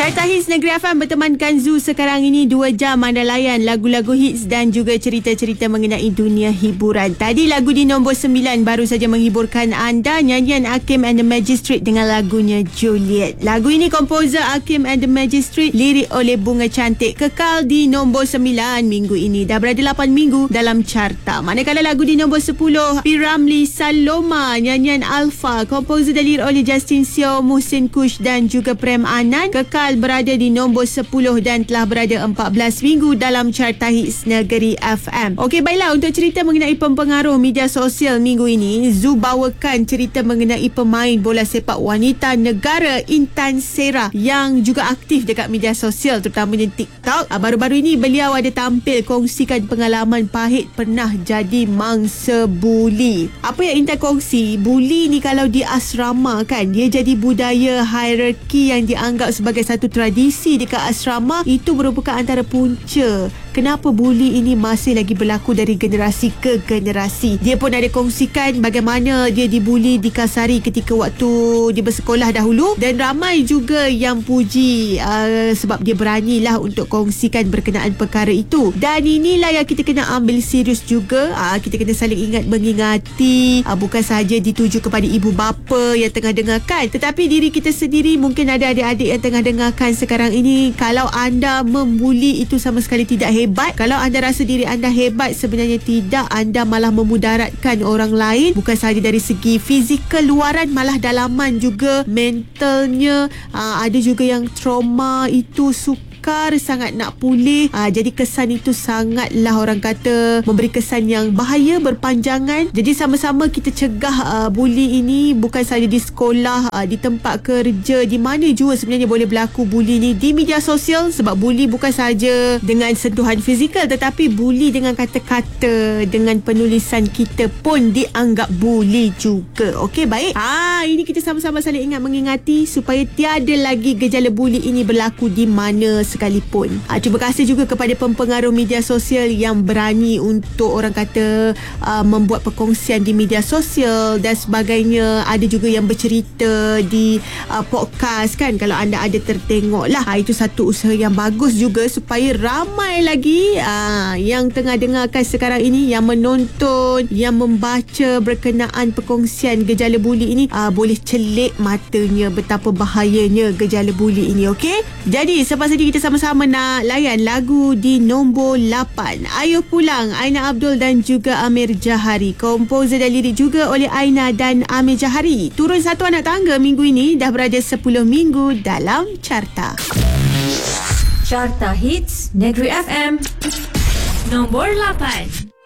Carta Hits Negeri FM bertemankan Zu sekarang ini 2 jam anda layan lagu-lagu hits dan juga cerita-cerita mengenai dunia hiburan. Tadi lagu di nombor 9 baru saja menghiburkan anda, nyanyian Hakim and the Magistrate dengan lagunya Juliet. Lagu ini komposer Hakim and the Magistrate, lirik oleh Bunga Cantik, kekal di nombor 9 minggu ini. Dah berada 8 minggu dalam carta. Manakala lagu di nombor 10, P. Ramlee Saloma, nyanyian Alpha, komposer dan lirik oleh Justin Seo, Muhsin Kush dan juga Prem Anand, kekal berada di nombor 10 dan telah berada 14 minggu dalam carta hits Negeri FM. Okey, baiklah, untuk cerita mengenai pempengaruh media sosial minggu ini, Zu bawakan cerita mengenai pemain bola sepak wanita negara Intan Sera yang juga aktif dekat media sosial terutamanya TikTok. Baru-baru ini beliau ada tampil kongsikan pengalaman pahit pernah jadi mangsa buli. Apa yang Intan kongsi, buli ni kalau di asrama kan, dia jadi budaya hierarki yang dianggap sebagai satu tradisi dekat asrama. Itu merupakan antara punca kenapa buli ini masih lagi berlaku dari generasi ke generasi. Dia pun ada kongsikan bagaimana dia dibuli, dikasari ketika waktu dia bersekolah dahulu, dan ramai juga yang puji sebab dia beranilah untuk kongsikan berkenaan perkara itu. Dan inilah yang kita kena ambil serius juga. Kita kena saling ingat mengingati, bukan sahaja dituju kepada ibu bapa yang tengah dengarkan, tetapi diri kita sendiri. Mungkin ada adik-adik yang tengah dengarkan sekarang ini. Kalau anda membuli itu sama sekali tidak hebat. Kalau anda rasa diri anda hebat, sebenarnya tidak. Anda malah memudaratkan orang lain, bukan sahaja dari segi fizikal luaran, malah dalaman juga, mentalnya. Ada juga yang trauma itu sangat nak pulih. Jadi kesan itu sangatlah, orang kata, memberi kesan yang bahaya berpanjangan. Jadi sama-sama kita cegah buli ini, bukan sahaja di sekolah, di tempat kerja, di mana juga sebenarnya boleh berlaku buli ni. Di media sosial, sebab buli bukan sahaja dengan sentuhan fizikal, tetapi buli dengan kata-kata, dengan penulisan kita pun dianggap buli juga. Okey, baik. Ini kita sama-sama saling ingat mengingati supaya tiada lagi gejala buli ini berlaku di mana sekalipun. Terima kasih juga kepada pempengaruh media sosial yang berani untuk, orang kata, membuat perkongsian di media sosial dan sebagainya. Ada juga yang bercerita di podcast kan, kalau anda ada tertengok lah. Itu satu usaha yang bagus juga supaya ramai lagi yang tengah dengarkan sekarang ini, yang menonton, yang membaca berkenaan perkongsian gejala buli ini, boleh celik matanya betapa bahayanya gejala buli ini. Okey, jadi selepas ini kita sama-sama nak layan lagu di nombor 8, Ayuh Pulang, Aina Abdul dan juga Amir Jahari. Komposer dan lirik juga oleh Aina dan Amir Jahari. Turun satu anak tangga minggu ini, dah berada 10 minggu dalam carta. Carta Hits Negeri FM nombor 8.